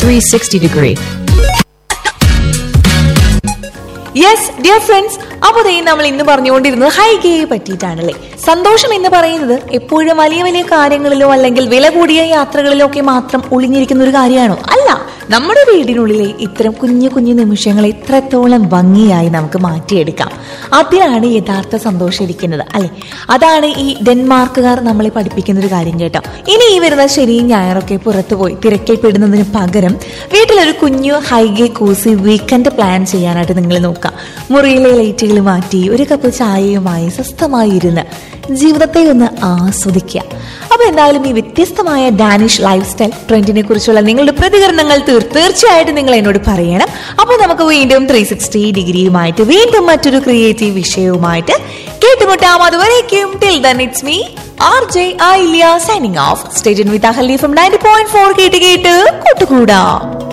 360-degree. Yes dear friends, അപ്പോൾ നമ്മൾ ഇന്ന് പറഞ്ഞുകൊണ്ടിരുന്നത് ഹൈഗയെ പറ്റിയിട്ടാണല്ലേ. സന്തോഷം എന്ന് പറയുന്നത് എപ്പോഴും വലിയ വലിയ കാര്യങ്ങളിലോ അല്ലെങ്കിൽ വില കൂടിയ യാത്രകളിലോ ഒക്കെ മാത്രം ഒളിഞ്ഞിരിക്കുന്ന ഒരു കാര്യമാണോ? അല്ല, നമ്മുടെ വീടിനുള്ളിലെ ഇത്തരം കുഞ്ഞു കുഞ്ഞു നിമിഷങ്ങളെ എത്രത്തോളം ഭംഗിയായി നമുക്ക് മാറ്റിയെടുക്കാം, അതിലാണ് യഥാർത്ഥ സന്തോഷം ഇരിക്കുന്നത് അല്ലെ. അതാണ് ഈ ഡെൻമാർക്കുകാർ നമ്മളെ പഠിപ്പിക്കുന്ന ഒരു കാര്യം കേട്ടോ. ഇനി ഈ വരുന്ന ശനിയും ഞായറൊക്കെ പുറത്തുപോയി തിരക്കിൽപ്പെടുന്നതിന് പകരം വീട്ടിലൊരു കുഞ്ഞു ഹൈഗെ കൂസി വീക്കെൻഡ് പ്ലാൻ ചെയ്യാനായിട്ട് നിങ്ങൾ നോക്കുക. മുറിയിലെ ലൈറ്റുകൾ മാറ്റി ഒരു കപ്പ് ചായയുമായി സ്വസ്ഥമായി ഇരുന്ന് ജീവിതത്തെ ഒന്ന് ആസ്വദിക്കുക. അപ്പൊ എന്തായാലും ഈ വ്യത്യസ്തമായ ഡാനിഷ് ലൈഫ് സ്റ്റൈൽ ട്രെൻഡിനെ കുറിച്ചുള്ള നിങ്ങളുടെ പ്രതികരണങ്ങൾ തീർച്ചയായിട്ടും നിങ്ങൾ എന്നോട് പറയണം. അപ്പൊ നമുക്ക് വീണ്ടും 360 ഡിഗ്രിയുമായിട്ട് വീണ്ടും മറ്റൊരു ക്രിയേറ്റീവ് വിഷയവുമായിട്ട് കേട്ടുമുട്ടാം. അതുവരേക്കും till then it's me RJ Ailya signing off. Stay tuned with Ahali from 90.4 കേട്ട് കൂട്ടുകൂടാം.